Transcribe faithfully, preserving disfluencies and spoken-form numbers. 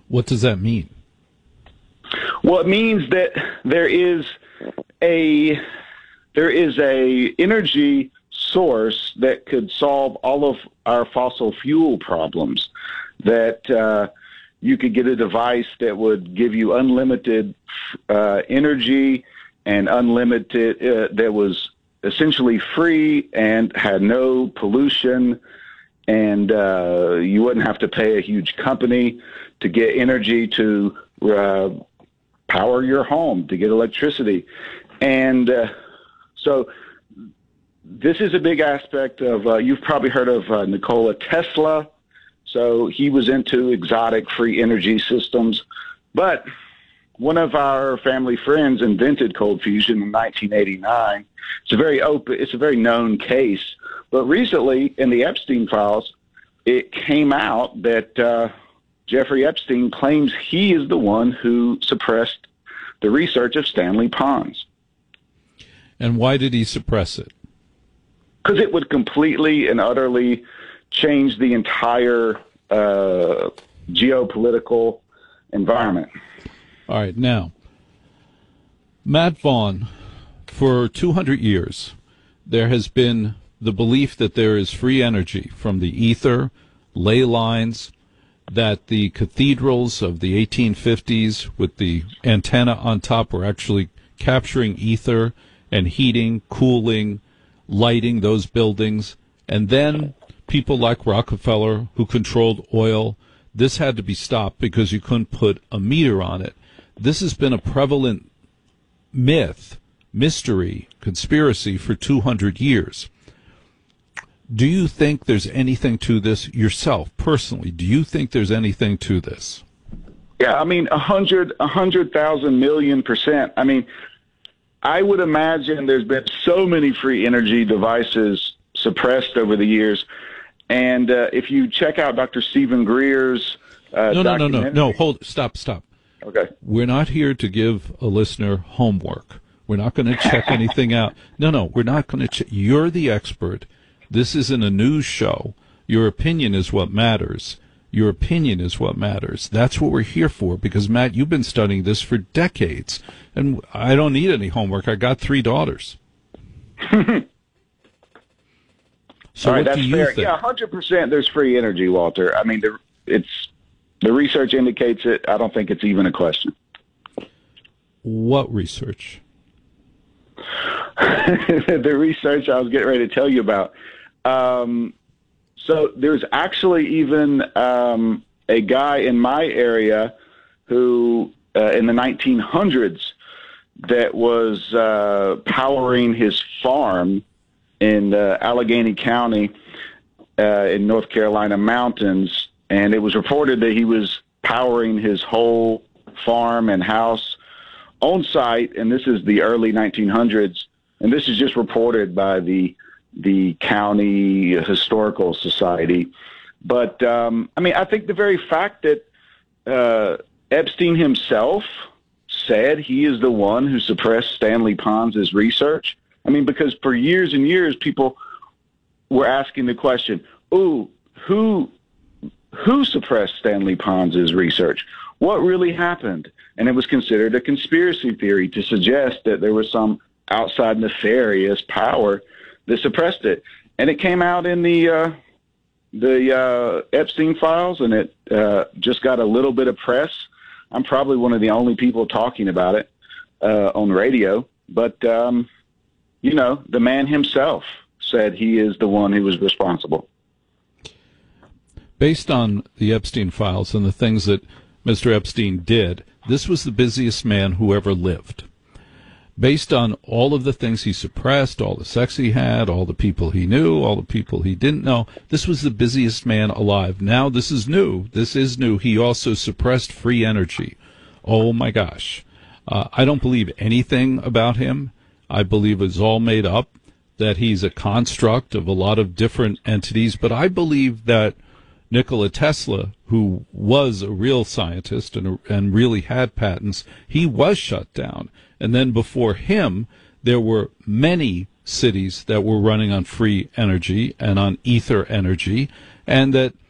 What does that mean? Well, it means that there is a there is a energy source that could solve all of our fossil fuel problems. That uh, you could get a device that would give you unlimited uh, energy and unlimited uh, that was essentially free and had no pollution, and uh, you wouldn't have to pay a huge company to get energy to uh, power your home, to get electricity. And uh, so this is a big aspect of, uh, you've probably heard of uh, Nikola Tesla. So he was into exotic free energy systems. But one of our family friends invented cold fusion in nineteen eighty-nine. It's a very open, it's a very known case. But recently, in the Epstein files, it came out that uh, Jeffrey Epstein claims he is the one who suppressed the research of Stanley Pons. And why did he suppress it? Because it would completely and utterly change the entire uh, geopolitical environment. All right, now, Matt Vaughn, for two hundred years, there has been the belief that there is free energy from the ether, ley lines, that the cathedrals of the eighteen fifties with the antenna on top were actually capturing ether and heating, cooling, lighting those buildings. And then people like Rockefeller, who controlled oil, this had to be stopped because you couldn't put a meter on it. This has been a prevalent myth, mystery, conspiracy for two hundred years. Do you think there's anything to this yourself, personally? Do you think there's anything to this? Yeah, I mean, a hundred, a hundred thousand million percent. I mean, I would imagine there's been so many free energy devices suppressed over the years. And uh, if you check out Doctor Stephen Greer's uh, no, no, no, no, no, hold, stop, stop. Okay. We're not here to give a listener homework. We're not going to check anything out. No, no, we're not going to check. You're the expert. This isn't a news show. Your opinion is what matters. Your opinion is what matters. That's what we're here for, because, Matt, you've been studying this for decades, and I don't need any homework. I got three daughters. So All right, what that's do you fair. think? Yeah, one hundred percent there's free energy, Walter. I mean, the, it's the research indicates it. I don't think it's even a question. What research? The research I was getting ready to tell you about. Um, so there's actually even um, a guy in my area who, uh, in the nineteen hundreds, that was uh, powering his farm in uh, Allegheny County uh, in North Carolina mountains, and it was reported that he was powering his whole farm and house on site, and this is the early nineteen hundreds, and this is just reported by the the County Historical Society. But, um, I mean, I think the very fact that uh, Epstein himself said he is the one who suppressed Stanley Pons' research, I mean, because for years and years, people were asking the question, ooh, who who suppressed Stanley Pons' research? What really happened? And it was considered a conspiracy theory to suggest that there was some outside nefarious power that suppressed it. And it came out in the uh, the uh, Epstein files, and it uh, just got a little bit of press. I'm probably one of the only people talking about it uh, on radio. But, um, you know, the man himself said he is the one who was responsible. Based on the Epstein files and the things that Mister Epstein did, this was the busiest man who ever lived. Based on all of the things he suppressed, all the sex he had, all the people he knew, all the people he didn't know, this was the busiest man alive. Now this is new. This is new. He also suppressed free energy. Oh, my gosh. Uh, I don't believe anything about him. I believe it's all made up, that he's a construct of a lot of different entities. But I believe that Nikola Tesla, who was a real scientist and, and really had patents, he was shut down. And then before him, there were many cities that were running on free energy and on ether energy, and that